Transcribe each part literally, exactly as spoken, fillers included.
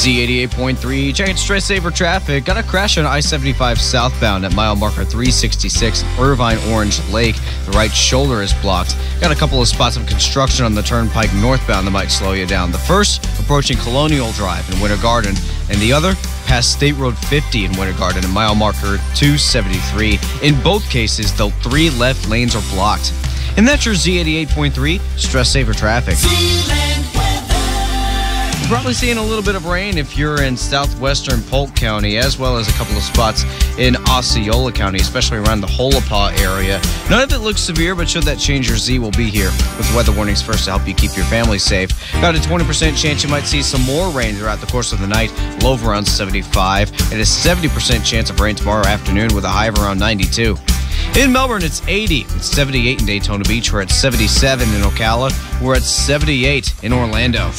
Z eighty-eight point three, checking stress saver traffic. Got a crash on I seventy-five southbound at mile marker three sixty-six, Irvine Orange Lake. The right shoulder is blocked. Got a couple of spots of construction on the turnpike northbound that might slow you down. The first, approaching Colonial Drive in Winter Garden, and the other, past State Road fifty in Winter Garden at mile marker two seventy-three. In both cases, the three left lanes are blocked. And that's your Z eighty-eight point three stress saver traffic. You're probably seeing a little bit of rain if you're in southwestern Polk County, as well as a couple of spots in Osceola County, especially around the Holopaw area. None of it looks severe, but should that change, your Z will be here with weather warnings first to help you keep your family safe. Got a twenty percent chance you might see some more rain throughout the course of the night, low of around seventy-five, and a seventy percent chance of rain tomorrow afternoon with a high of around ninety-two. In Melbourne, it's eighty. It's seventy-eight in Daytona Beach. We're at seventy-seven in Ocala. We're at seventy-eight in Orlando.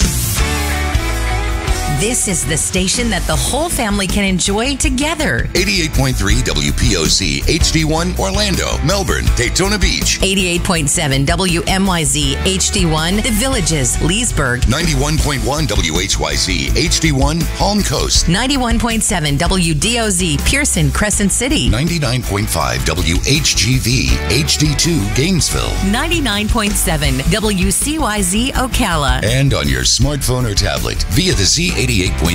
This is the station that the whole family can enjoy together. eighty-eight point three W P O C H D one Orlando, Melbourne, Daytona Beach. eighty-eight point seven W M Y Z H D one The Villages, Leesburg. ninety-one point one W H Y Z H D one Palm Coast. ninety-one point seven W D O Z Pearson, Crescent City. ninety-nine point five W H G V H D two Gainesville. ninety-nine point seven W C Y Z Ocala. And on your smartphone or tablet via the Z eighty-eight point